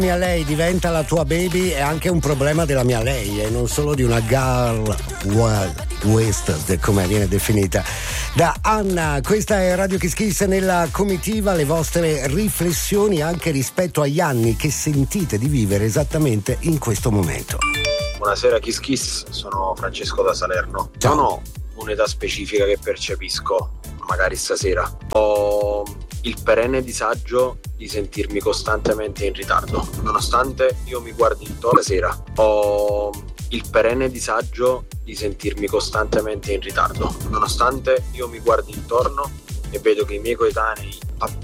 Mia lei diventa la tua baby è anche un problema della mia lei e non solo di una girl wild west, come viene definita da Anna. Questa è Radio Kiss Kiss nella comitiva, le vostre riflessioni anche rispetto agli anni che sentite di vivere esattamente in questo momento. Buonasera Kiss Kiss, sono Francesco da Salerno. Ciao. Non ho un'età specifica che percepisco, magari stasera. Ho il perenne disagio di sentirmi costantemente in ritardo, nonostante io mi guardi intorno stasera. Ho il perenne disagio di sentirmi costantemente in ritardo, nonostante io mi guardi intorno e vedo che i miei coetanei